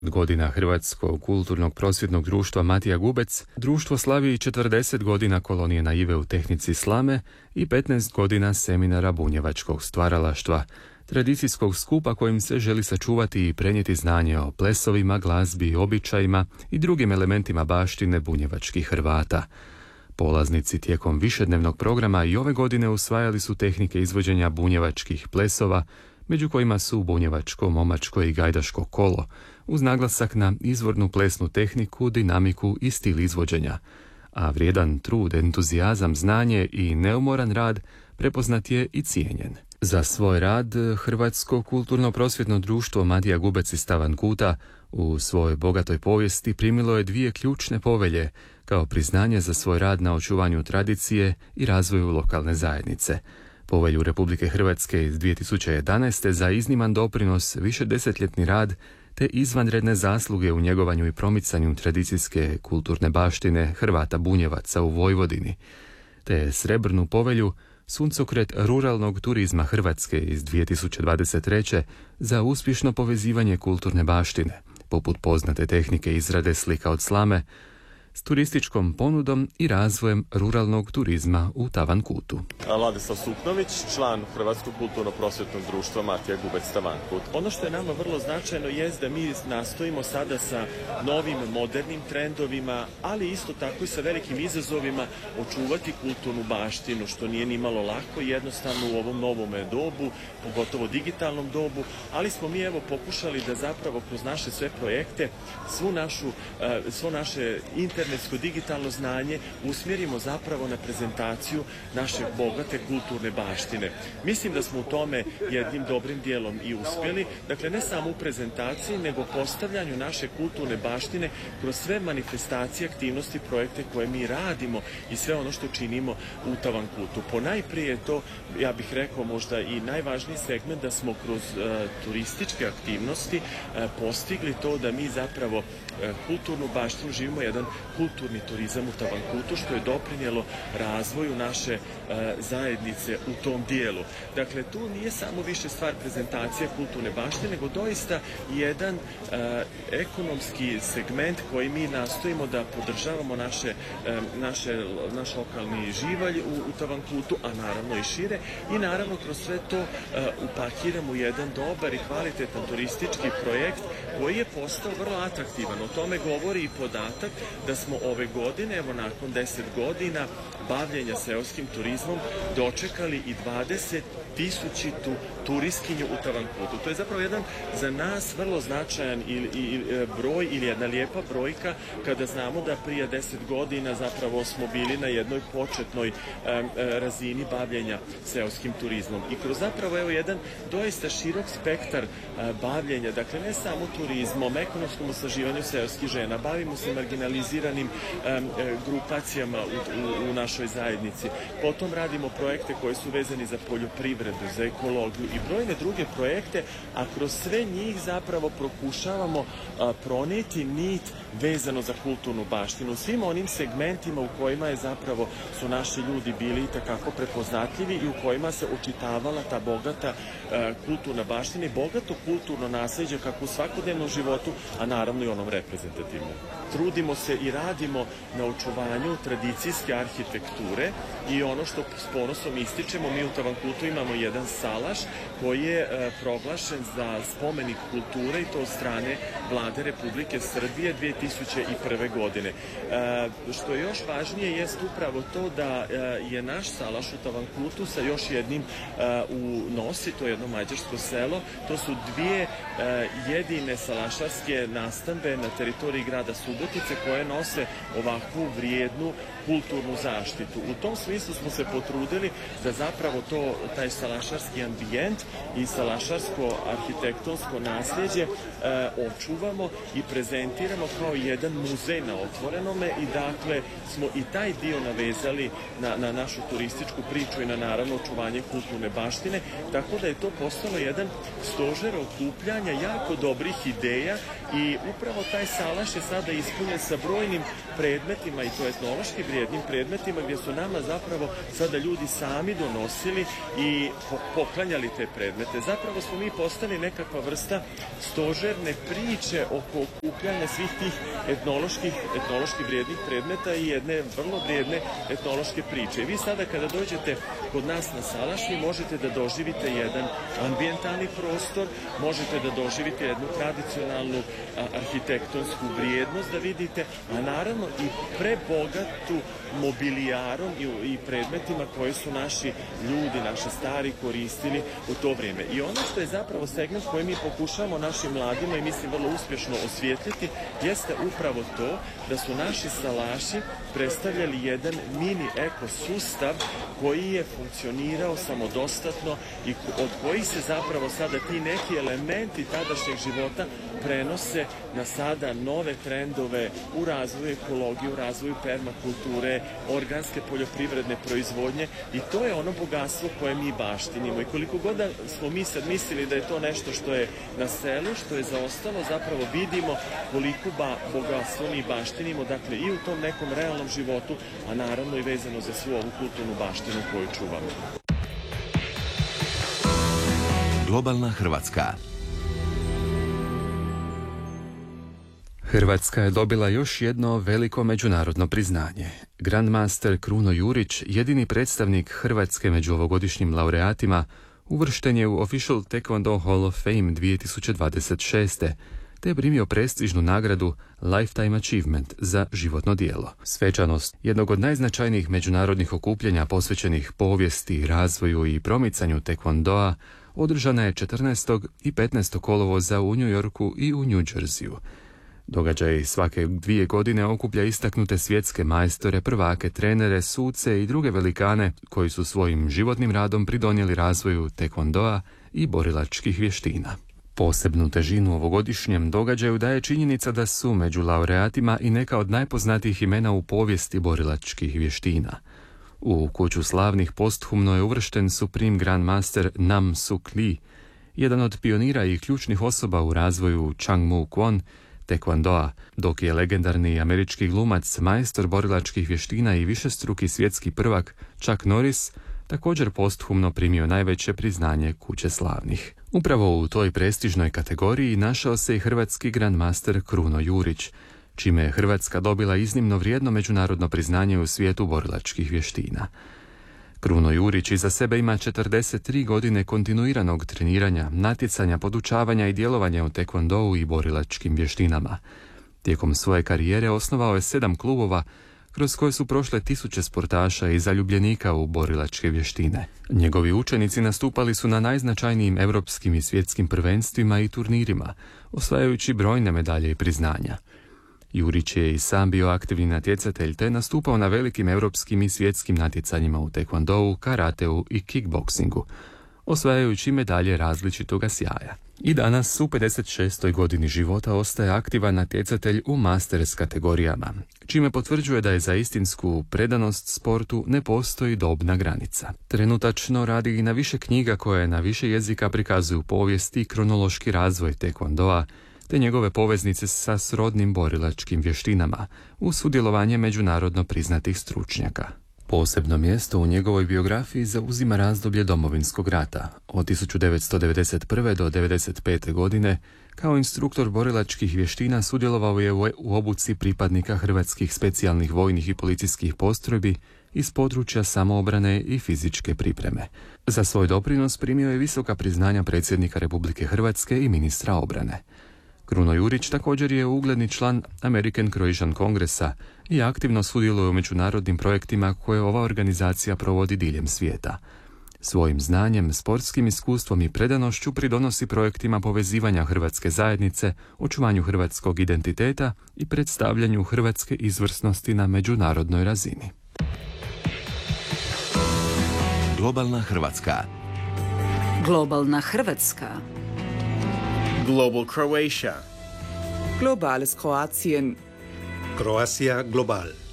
godina Hrvatskog kulturnog prosvjetnog društva Matija Gubec, društvo slavi 40 godina kolonije naive u tehnici slame i 15 godina seminara bunjevačkog stvaralaštva, tradicijskog skupa kojim se želi sačuvati i prenijeti znanje o plesovima, glazbi, običajima i drugim elementima baštine bunjevačkih Hrvata. Polaznici tijekom višednevnog programa i ove godine usvajali su tehnike izvođenja bunjevačkih plesova, među kojima su bunjevačko, momačko i gajdaško kolo, uz naglasak na izvornu plesnu tehniku, dinamiku i stil izvođenja. A vrijedan trud, entuzijazam, znanje i neumoran rad prepoznat je i cijenjen. Za svoj rad Hrvatsko kulturno-prosvjetno društvo Matija Gubec iz Tavankuta u svojoj bogatoj povijesti primilo je 2 ključne povelje kao priznanje za svoj rad na očuvanju tradicije i razvoju lokalne zajednice. Povelju Republike Hrvatske iz 2011. za izniman doprinos višedesetljetni rad te izvanredne zasluge u njegovanju i promicanju tradicijske kulturne baštine Hrvata Bunjevaca u Vojvodini, te srebrnu povelju Suncokret ruralnog turizma Hrvatske iz 2023. za uspješno povezivanje kulturne baštine, poput poznate tehnike izrade slika od slame, s turističkom ponudom i razvojem ruralnog turizma u Tavankutu. Ladislav Suknović, član Hrvatskog kulturno-prosvjetnog društva Matija Gubec Tavankut. Ono što je nama vrlo značajno je da mi nastojimo sada sa novim, modernim trendovima, ali isto tako i sa velikim izazovima očuvati kulturnu baštinu, što nije ni malo lako i jednostavno u ovom novom dobu, pogotovo digitalnom dobu, ali smo mi pokušali da zapravo kroz naše sve projekte svo naše internetsko digitalno znanje usmjerimo zapravo na prezentaciju naše bogate kulturne baštine. Mislim da smo u tome jednim dobrim dijelom i uspjeli, dakle ne samo u prezentaciji, nego postavljanju naše kulturne baštine kroz sve manifestacije, aktivnosti, projekte koje mi radimo i sve ono što činimo u Tavankutu. Ponajprije je to, ja bih rekao, možda i najvažniji segment da smo kroz turističke aktivnosti postigli to da mi zapravo kulturnu baštinu živimo jedan kulturni turizam u Tavankutu, što je doprinijelo razvoju naše zajednice u tom dijelu. Dakle, tu nije samo više stvar prezentacije kulturne baštine, nego doista jedan ekonomski segment koji mi nastojimo da podržavamo naš lokalni živalj u Tavankutu, a naravno i šire, i naravno kroz sve to upakiramo jedan dobar i kvalitetan turistički projekt koji je postao vrlo atraktivan. O tome govori i podatak da smo ove godine, evo nakon 10 godina bavljenja seoskim turizmom, dočekali i 20.000 turistkinju u Tavankutu. To je zapravo jedan za nas vrlo značajan broj ili jedna lijepa brojka kada znamo da prije 10 godina zapravo smo bili na jednoj početnoj razini bavljenja seoskim turizmom. I kroz zapravo jedan doista širok spektar bavljenja, dakle ne samo turizmom, ekonomskom osnaživanju seoskih žena, bavimo se marginaliziranim grupacijama u našoj zajednici. Potom radimo projekte koji su vezani za poljoprivredu, za ekologiju i brojne druge projekte, a kroz sve njih zapravo pokušavamo pronijeti nit vezano za kulturnu baštinu. U svim onim segmentima u kojima je zapravo su naši ljudi bili itekako prepoznatljivi i u kojima se očitavala ta bogata kulturna baština i bogato kulturno nasljeđe kako u svakodnevnom životu, a naravno i onom reprezentativnom. Trudimo se i radimo na očuvanju tradicijske arhitekture i ono što s ponosom ističemo, mi u Tavankutu imamo jedan salaš koji je proglašen za spomenik kulture i to od strane Vlade Republike Srbije 2001. godine. Što je još važnije jest upravo to da je naš salaš u Tavankutu sa još jednim u Nosi, to je jedno mađarsko selo, to su 2 jedine salašarske nastambe na teritoriji grada Subotice koje nose ovakvu vrijednu kulturnu zaštitu. U tom smislu smo se potrudili da zapravo taj salašarski ambijent i salašarsko arhitektonsko nasljeđe očuvamo i prezentiramo kao jedan muzej na otvorenome i dakle smo i taj dio navezali na našu turističku priču i na naravno očuvanje kulturne baštine, tako da je to postalo jedan stožer okupljanja jako dobrih ideja i upravo taj salaš je sada ispunjen sa brojnim predmetima i to etnološki vrijednim predmetima gdje su nama zapravo sada ljudi sami donosili i poklanjali te predmete. Zapravo smo mi postali nekakva vrsta stožerne priče oko okupljanja svih tih etnološki vrijednih predmeta i jedne vrlo vrijedne etnološke priče. I vi sada kada dođete kod nas na salaš, vi možete da doživite jedan ambijentalni prostor, možete da doživite jednu tradicionalnu arhitektonsku vrijednost da vidite, a naravno i prebogatu mobilijarom i predmetima koje su naši ljudi, naši stari koristili u to vrijeme. I ono što je zapravo segment koji mi pokušamo našim mladima i mislim vrlo uspješno osvijetliti jeste upravo to da su naši salaši predstavljali jedan mini ekosustav koji je funkcionirao samodostatno i od kojih se zapravo sada ti neki elementi tadašnjeg života prenose na sada nove trendove u razvoju ekologije, u razvoju permakulture, organske poljoprivredne proizvodnje i to je ono bogatstvo koje mi baštinimo. I koliko god da smo mi sad mislili da je to nešto što je na selu, što je zaostalo, zapravo vidimo koliko bogatstvo mi baštinimo, dakle i u tom nekom realnom životu, a naravno i vezano za svu ovu kulturnu baštinu koju čuvamo. Globalna Hrvatska. Hrvatska je dobila još jedno veliko međunarodno priznanje. Grandmaster Kruno Jurić, jedini predstavnik Hrvatske među ovogodišnjim laureatima, uvršten je u Official Taekwondo Hall of Fame 2026. te je primio prestižnu nagradu Lifetime Achievement za životno djelo. Svečanost jednog od najznačajnijih međunarodnih okupljanja posvećenih povijesti, razvoju i promicanju Taekwondoa održana je 14. i 15. kolovoza u New Yorku i u New Jerseyu. Događaj svake 2 godine okuplja istaknute svjetske majstore, prvake, trenere, suce i druge velikane koji su svojim životnim radom pridonijeli razvoju Taekwondoa i borilačkih vještina. Posebnu težinu ovogodišnjem događaju daje činjenica da su među laureatima i neka od najpoznatijih imena u povijesti borilačkih vještina. U kuću slavnih posthumno je uvršten Supreme Grandmaster Nam Suk Lee, jedan od pionira i ključnih osoba u razvoju Chang Mu Kwon, Taekwondoa, dok je legendarni američki glumac, majstor borilačkih vještina i višestruki svjetski prvak Chuck Norris također posthumno primio najveće priznanje kuće slavnih. Upravo u toj prestižnoj kategoriji našao se i hrvatski grandmaster Kruno Jurić, čime je Hrvatska dobila iznimno vrijedno međunarodno priznanje u svijetu borilačkih vještina. Kruno Jurić iza sebe ima 43 godine kontinuiranog treniranja, natjecanja, podučavanja i djelovanja u Taekwondou i borilačkim vještinama. Tijekom svoje karijere osnovao je 7 klubova kroz koje su prošle tisuće sportaša i zaljubljenika u borilačke vještine. Njegovi učenici nastupali su na najznačajnijim europskim i svjetskim prvenstvima i turnirima, osvajajući brojne medalje i priznanja. Jurić je i sam bio aktivni natjecatelj te nastupao na velikim europskim i svjetskim natjecanjima u Taekwondou, karateu i kickboksingu, osvajajući medalje različitoga sjaja. I danas u 56. godini života ostaje aktivan natjecatelj u masters kategorijama, čime potvrđuje da je za istinsku predanost sportu ne postoji dobna granica. Trenutačno radi i na više knjiga koje na više jezika prikazuju povijest i kronološki razvoj Taekwondoa, te njegove poveznice sa srodnim borilačkim vještinama, uz sudjelovanje međunarodno priznatih stručnjaka. Posebno mjesto u njegovoj biografiji zauzima razdoblje Domovinskog rata, od 1991. do 1995. godine. Kao instruktor borilačkih vještina sudjelovao je u obuci pripadnika hrvatskih specijalnih vojnih i policijskih postrojbi iz područja samoobrane i fizičke pripreme. Za svoj doprinos primio je visoka priznanja predsjednika Republike Hrvatske i ministra obrane. Kruno Jurić također je ugledni član American Croatian Congressa i aktivno sudjeluje u međunarodnim projektima koje ova organizacija provodi diljem svijeta. Svojim znanjem, sportskim iskustvom i predanošću pridonosi projektima povezivanja hrvatske zajednice, očuvanju hrvatskog identiteta i predstavljanju hrvatske izvrsnosti na međunarodnoj razini. Globalna Hrvatska. Globalna Hrvatska. Global Croatia. Globales Kroatien. Croatia Global.